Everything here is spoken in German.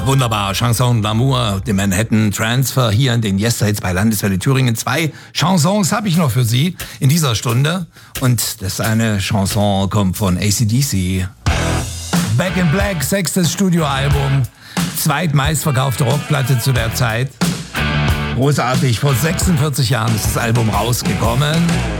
Wunderbar, Chanson d'amour, den Manhattan Transfer hier in den Yesterhits bei Landeswelle Thüringen. 2 Chansons habe ich noch für Sie in dieser Stunde. Und das eine Chanson kommt von AC/DC. Back in Black, 6. Studioalbum, zweitmeistverkaufte Rockplatte zu der Zeit. Großartig, vor 46 Jahren ist das Album rausgekommen.